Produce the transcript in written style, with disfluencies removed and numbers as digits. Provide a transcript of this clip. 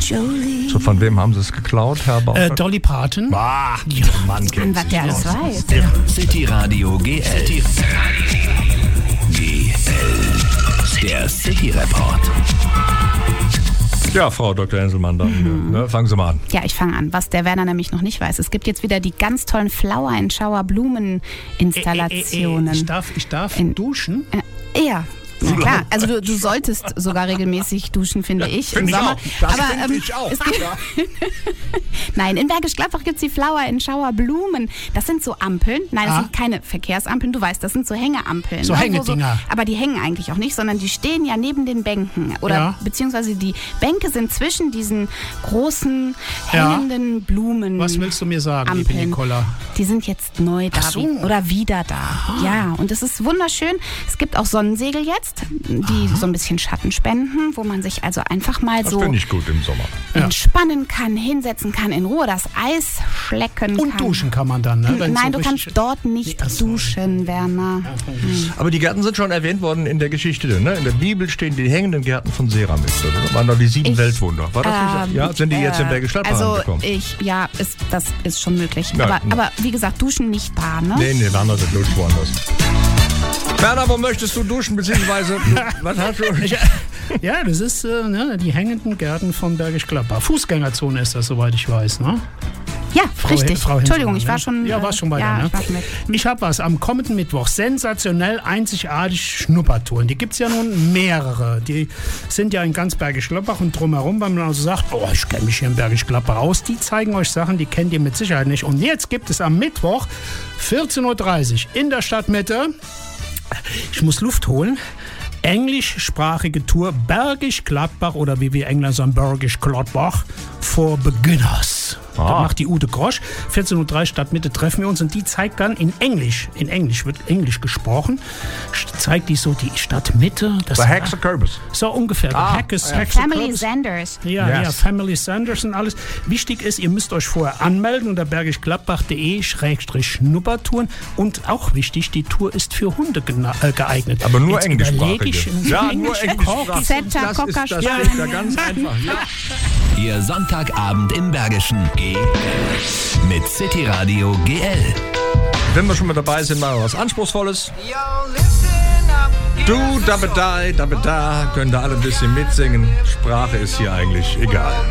Jolie. So, von wem haben Sie es geklaut, Herr Bauer? Dolly Parton. Ah, Mann, Und was der alles weiß. City Radio GL. Der City Report. Ja, Frau Dr. Henselmann, dann fangen Sie mal an. Ja, ich fange an. Was der Werner nämlich noch nicht weiß. Es gibt jetzt wieder die ganz tollen Flower and Shower Blumeninstallationen. Ich darf duschen? Ja. Na klar, also du solltest sogar regelmäßig duschen, finde ich, im Sommer. Finde ich auch. Nein, in Bergisch Gladbach gibt es die Flower and Shower Blumen. Das sind so Ampeln. Nein, das sind keine Verkehrsampeln, du weißt, das sind so Hängeampeln. So Hängedinger. Aber die hängen eigentlich auch nicht, sondern die stehen ja neben den Bänken. Oder beziehungsweise die Bänke sind zwischen diesen großen hängenden Blumen. Was willst du mir sagen, liebe Nicola? Die sind jetzt neu da oder wieder da. Aha. Ja, und es ist wunderschön. Es gibt auch Sonnensegel jetzt, die so ein bisschen Schatten spenden, wo man sich also einfach mal das so finde ich gut im Sommer. Entspannen kann, hinsetzen kann, in Ruhe das Eis schlecken kann. Und duschen kann man dann, ne? Nein, du kannst dort nicht duschen, Werner. Aber die Gärten sind schon erwähnt worden in der Geschichte. Ne? In der Bibel stehen die hängenden Gärten von Seramis. Das waren doch die 7 Weltwunder. War das nicht? Ja, sind die jetzt in Bergisch Gladbach angekommen? Das ist schon möglich. Ja, aber wie gesagt, duschen nicht da, ne? Nee, Werner, der duscht woanders. Werner, wo möchtest du duschen, beziehungsweise, was hast du? Ja, das ist die hängenden Gärten von Bergisch Gladbach. Fußgängerzone ist das, soweit ich weiß, ne? Ja, richtig. Frau Entschuldigung, ich war schon... Ja, warst schon bei dir, ne? Ich habe was am kommenden Mittwoch. Sensationell einzigartig Schnuppertouren. Die gibt es ja nun mehrere. Die sind ja in ganz Bergisch Gladbach und drumherum, weil man also sagt, ich kenne mich hier in Bergisch Gladbach aus. Die zeigen euch Sachen, die kennt ihr mit Sicherheit nicht. Und jetzt gibt es am Mittwoch 14.30 Uhr in der Stadtmitte, ich muss Luft holen, englischsprachige Tour Bergisch Gladbach oder wie wir Engländer sagen, Bergisch Gladbach for Beginners. Das macht die Ute Grosch. 14.30 Uhr Stadtmitte treffen wir uns und die zeigt dann in Englisch wird Englisch gesprochen, zeigt die so die Stadtmitte. Bei Hexe Kürbis. So ungefähr. Family Sanders. Ja, Family Sanders und alles. Wichtig ist, ihr müsst euch vorher anmelden unter bergischgladbach.de/Schnuppertouren und auch wichtig, die Tour ist für Hunde geeignet. Aber nur englischsprachig. Ja, nur englischsprachig. Zeta, Coca, Das ist ja ganz einfach. Ja. Ihr Sonntagabend im Bergischen mit City Radio GL. Wenn wir schon mal dabei sind, machen wir was Anspruchsvolles. Du, da, könnt ihr alle ein bisschen mitsingen. Sprache ist hier eigentlich egal.